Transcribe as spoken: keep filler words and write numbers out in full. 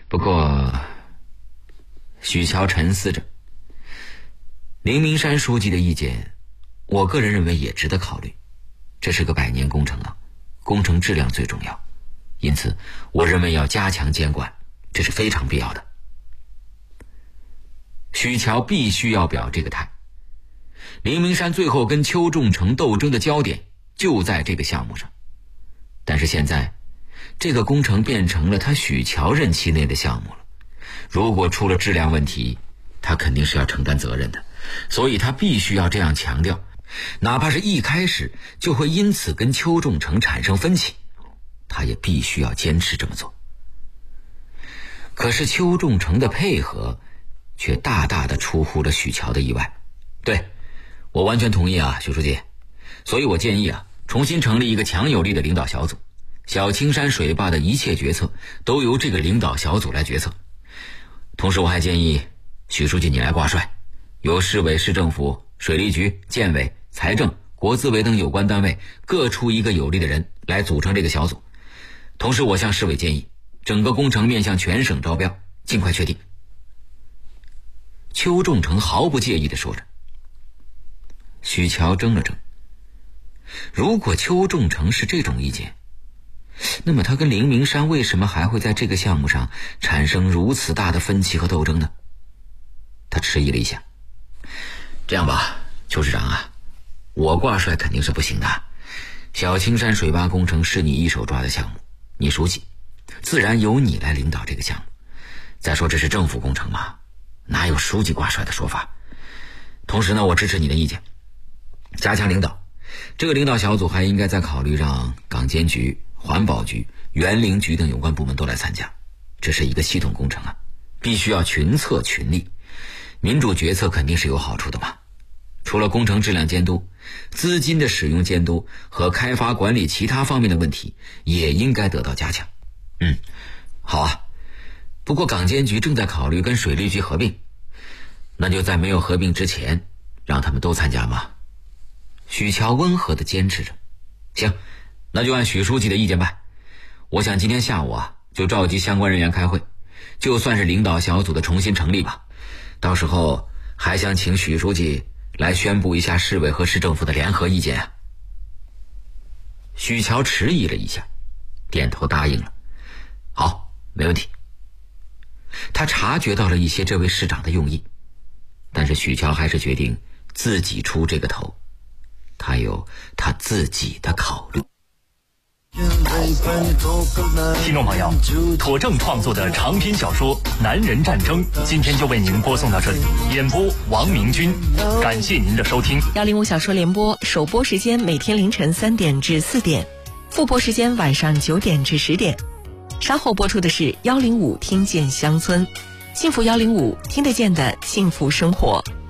不过许桥沉思着，林明山书记的意见我个人认为也值得考虑，这是个百年工程啊，工程质量最重要，因此我认为要加强监管，这是非常必要的。许桥必须要表这个态。林明山最后跟邱仲成斗争的焦点就在这个项目上，但是现在这个工程变成了他许桥任期内的项目了，如果出了质量问题，他肯定是要承担责任的，所以他必须要这样强调，哪怕是一开始就会因此跟邱仲成产生分歧，他也必须要坚持这么做。可是邱仲成的配合却大大的出乎了许桥的意外。对，我完全同意啊，许书记。所以我建议啊，重新成立一个强有力的领导小组，小青山水坝的一切决策都由这个领导小组来决策。同时我还建议许书记你来挂帅，由市委、市政府、水利局、建委、财政、国资委等有关单位各出一个有力的人来组成这个小组。同时我向市委建议，整个工程面向全省招标，尽快确定。邱仲成毫不介意地说着。许桥怔了怔，如果邱仲成是这种意见，那么他跟林明山为什么还会在这个项目上产生如此大的分歧和斗争呢？他迟疑了一下。这样吧，邱市长啊，我挂帅肯定是不行的，小青山水坝工程是你一手抓的项目，你书记，自然由你来领导这个项目。再说这是政府工程嘛，哪有书记挂帅的说法？同时呢，我支持你的意见，加强领导。这个领导小组还应该再考虑让港监局、环保局、园林局等有关部门都来参加，这是一个系统工程啊，必须要群策群力，民主决策肯定是有好处的嘛。除了工程质量监督，资金的使用监督和开发管理其他方面的问题也应该得到加强。嗯，好啊。不过港监局正在考虑跟水利局合并，那就在没有合并之前让他们都参加嘛。许桥温和地坚持着。行，那就按许书记的意见办。我想今天下午啊，就召集相关人员开会，就算是领导小组的重新成立吧。到时候还想请许书记来宣布一下市委和市政府的联合意见啊。许桥迟疑了一下，点头答应了。好，没问题。他察觉到了一些这位市长的用意，但是许桥还是决定自己出这个头，他有他自己的考虑。 听众朋友，妥正创作的长篇小说《男人战争》今天就为您播送到这里，演播王明军，感谢您的收听。 幺零五小说联播首播时间每天凌晨三点至四点，复播时间晚上九点至十点。稍后播出的是幺零五听见乡村，幸福幺零五听得见的幸福生活。